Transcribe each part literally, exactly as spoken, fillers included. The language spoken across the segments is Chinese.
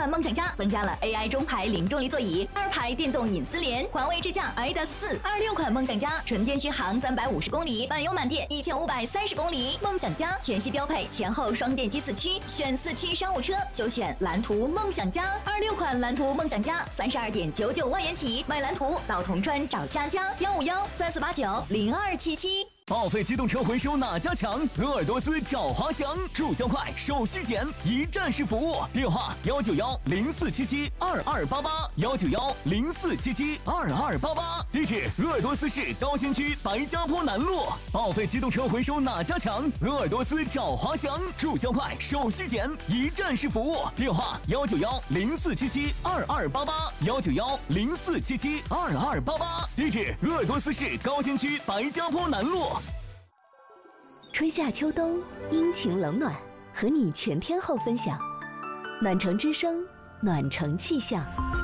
款梦想家增加了 A I 中排零重力座椅，二排电动隐私帘，环卫支架 I D A S 四。二六款梦想家纯电续航三百五十公里，满油满电一千五百三十公里。梦想家全系标配前后双电机四驱，选四驱商务车就选蓝图梦想家。二六款蓝图梦想家三十二点九九万元起，买蓝图到铜川找佳佳，幺五幺三四八九零二七七。 报废机动车回收哪家强？鄂尔多斯找华翔，注销快，手续简，一站式服务。电话幺九幺零四七七二二八八幺九幺零四七七二二八八。地址：鄂尔多斯市高新区白家坡南路。报废机动车回收哪家强？鄂尔多斯找华翔，注销快，手续简，一站式服务。电话幺九幺零四七七二二八八幺九幺零四七七二二八八。地址：鄂尔多斯市高新区白家坡南路。 春夏秋冬，阴晴冷暖，和你全天候分享。暖城之声，暖城气象。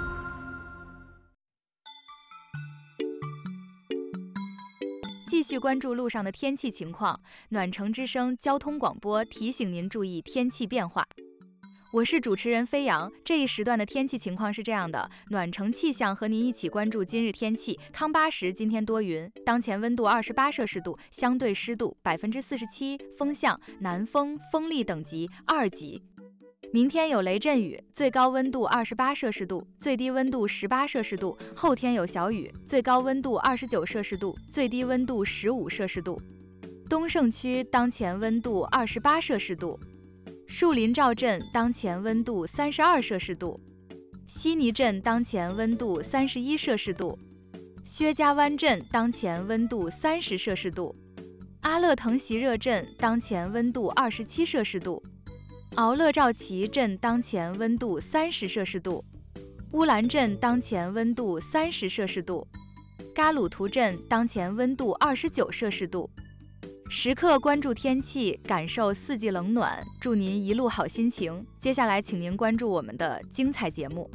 继续关注路上的天气情况，暖城之声交通广播提醒您注意天气变化。我是主持人飞扬，这一时段的天气情况是这样的：暖城气象和您一起关注今日天气。康巴什今天多云，当前温度二十八摄氏度，相对湿度百分之四十七，风向南风，风力等级二级。明天有雷阵雨，最高温度二十八摄氏度，最低温度十八摄氏度。后天有小雨，最高温度二十九摄氏度，最低温度十五摄氏度。东胜区当前温度二十八摄氏度。树林赵镇当前温度三十二摄氏度，悉尼镇当前温度三十一摄氏度，薛家湾镇当前温度三十摄氏度，阿勒腾席热镇当前温度二十七摄氏度，敖勒赵旗镇当前温度三十摄氏度，乌兰镇当前温度三十摄氏度，嘎鲁图镇当前温度二十九摄氏度。时刻关注天气，感受四季冷暖，祝您一路好心情。接下来请您关注我们的精彩节目。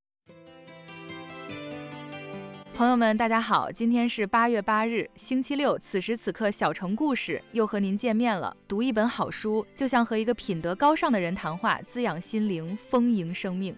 朋友们大家好，今天是八月八日星期六，此时此刻小城故事又和您见面了。读一本好书，就像和一个品德高尚的人谈话，滋养心灵，丰盈生命。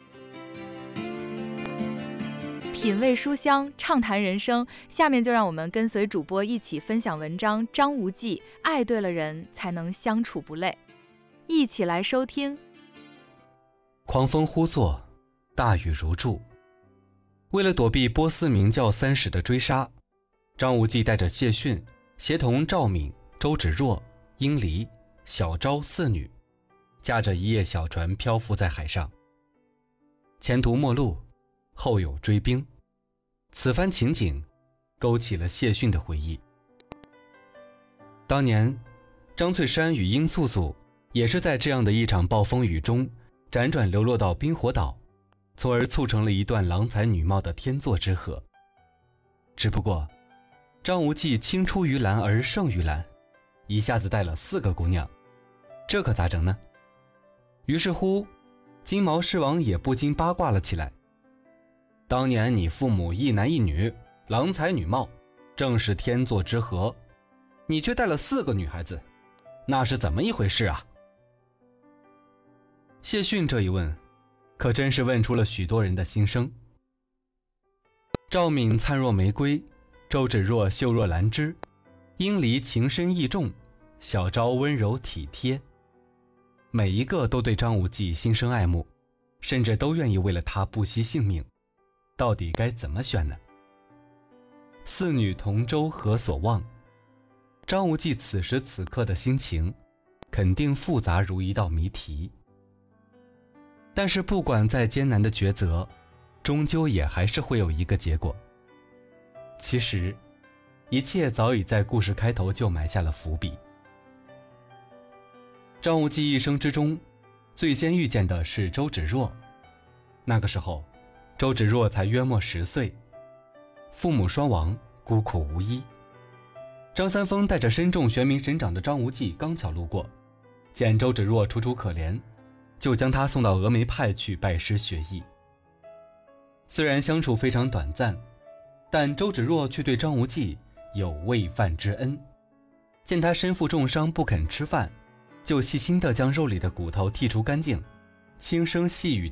品味书香，畅谈人生。下面就让我们跟随主播一起分享文章《张无忌》，爱对了人，才能相处不累。一起来收听。 狂风忽作，大雨如注。为了躲避波斯明教三使的追杀，张无忌带着谢逊，协同赵敏、周芷若、英离、小昭四女，驾着一叶小船漂浮在海上。前途陌路，后有追兵。此番情景勾起了谢逊的回忆。当年张翠山与殷素素也是在这样的一场暴风雨中辗转流落到冰火岛，从而促成了一段郎才女貌的天作之合。只不过张无忌青出于蓝而胜于蓝，一下子带了四个姑娘，这可咋整呢？于是乎金毛狮王也不禁八卦了起来。当年你父母一男一女，郎才女貌，正是天作之合，你却带了四个女孩子，那是怎么一回事啊？谢逊这一问可真是问出了许多人的心声。赵敏灿若玫瑰，周芷若秀若兰芝，英离情深意重，小昭温柔体贴，每一个都对张无忌心生爱慕，甚至都愿意为了他不惜性命。到底该怎么选呢？四女同舟何所望？张无忌此时此刻的心情肯定复杂如一道谜题。但是不管再艰难的抉择，终究也还是会有一个结果。其实一切早已在故事开头就埋下了伏笔。张无忌一生之中最先遇见的是周芷若，那个时候周芷若才约莫十岁，父母双亡，孤苦无依。张三丰带着身中玄冥神掌的张无忌刚巧路过，见周芷若楚楚可怜，就将她送到峨眉派去拜师学艺。虽然相处非常短暂，但周芷若却对张无忌有喂饭之恩。见他身负重伤不肯吃饭，就细心地将肉里的骨头剔除干净，轻声细语